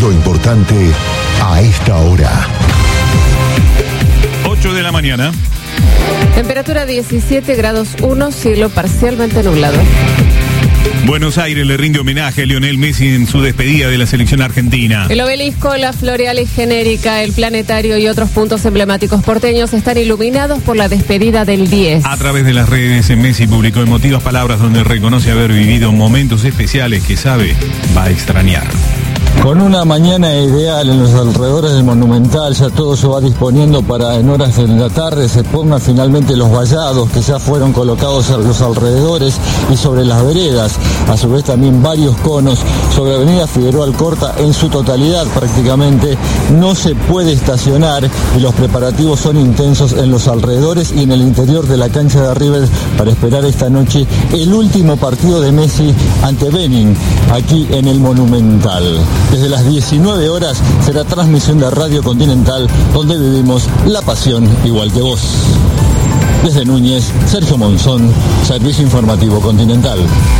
Lo importante a esta hora. 8 de la mañana. Temperatura 17 grados 1, cielo parcialmente nublado. Buenos Aires le rinde homenaje a Lionel Messi en su despedida de la selección argentina. El obelisco, la Floreal Genérica, el Planetario y otros puntos emblemáticos porteños están iluminados por la despedida del 10. A través de las redes, Messi publicó emotivas palabras donde reconoce haber vivido momentos especiales que sabe va a extrañar. Con una mañana ideal en los alrededores del Monumental, ya todo se va disponiendo para en horas de la tarde se pongan finalmente los vallados que ya fueron colocados a los alrededores y sobre las veredas. A su vez también varios conos sobre Avenida Figueroa Alcorta en su totalidad prácticamente. No se puede estacionar y los preparativos son intensos en los alrededores y en el interior de la cancha de River para esperar esta noche el último partido de Messi ante Benin aquí en el Monumental. Desde las 19 horas será transmisión de Radio Continental, donde vivimos la pasión igual que vos. Desde Núñez, Sergio Monzón, Servicio Informativo Continental.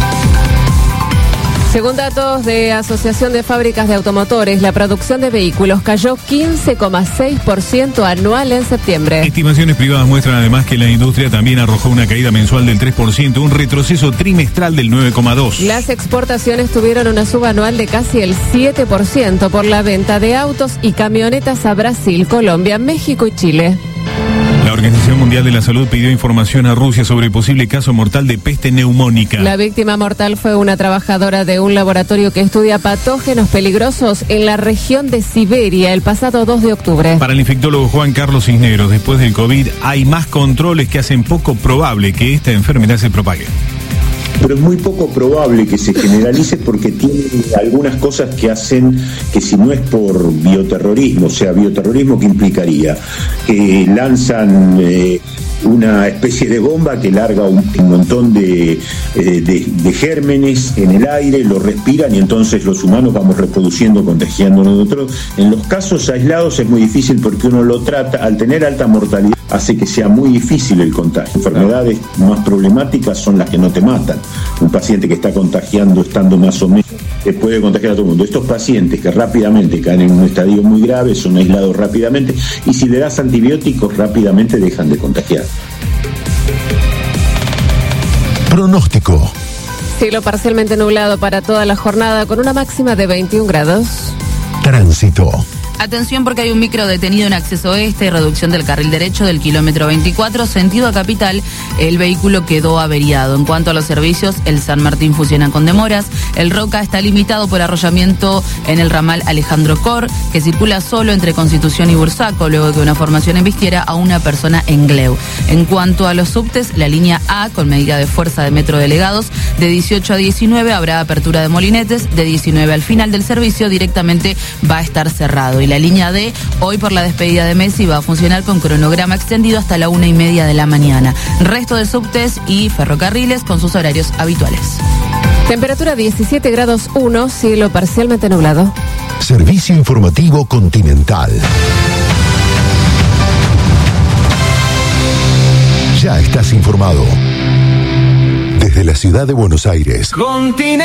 Según datos de Asociación de Fábricas de Automotores, la producción de vehículos cayó 15,6% anual en septiembre. Estimaciones privadas muestran además que la industria también arrojó una caída mensual del 3%, un retroceso trimestral del 9,2%. Las exportaciones tuvieron una suba anual de casi el 7% por la venta de autos y camionetas a Brasil, Colombia, México y Chile. La Organización Mundial de la Salud pidió información a Rusia sobre el posible caso mortal de peste neumónica. La víctima mortal fue una trabajadora de un laboratorio que estudia patógenos peligrosos en la región de Siberia el pasado 2 de octubre. Para el infectólogo Juan Carlos Cisneros, después del COVID hay más controles que hacen poco probable que esta enfermedad se propague. Pero es muy poco probable que se generalice porque tiene algunas cosas que hacen que si no es por bioterrorismo, o sea, bioterrorismo que implicaría que lanzan una especie de bomba que larga un montón de gérmenes en el aire, lo respiran y entonces los humanos vamos reproduciendo, contagiándonos de otros. En los casos aislados es muy difícil porque uno lo trata, al tener alta mortalidad, hace que sea muy difícil el contagio. Enfermedades más problemáticas son las que no te matan. Un paciente que está contagiando estando más o menos puede contagiar a todo el mundo. Estos pacientes que rápidamente caen en un estadio muy grave son aislados rápidamente y si le das antibióticos rápidamente dejan de contagiar. Pronóstico. Cielo parcialmente nublado para toda la jornada con una máxima de 21 grados. Tránsito. Atención porque hay un micro detenido en acceso este y reducción del carril derecho del kilómetro 24, sentido a Capital. El vehículo quedó averiado. En cuanto a los servicios, el San Martín funciona con demoras. El Roca está limitado por arrollamiento en el ramal Alejandro Cor, que circula solo entre Constitución y Bursaco, luego de que una formación embistiera a una persona en Gleu. En cuanto a los subtes, la línea A, con medida de fuerza de metro delegados, de 18 a 19 habrá apertura de molinetes, de 19 al final del servicio directamente va a estar cerrado. Y la línea D, hoy por la despedida de Messi, va a funcionar con cronograma extendido hasta la 1:30 de la mañana. Resto de subtes y ferrocarriles con sus horarios habituales. Temperatura 17 grados 1, cielo parcialmente nublado. Servicio Informativo Continental. Ya estás informado. Desde la ciudad de Buenos Aires.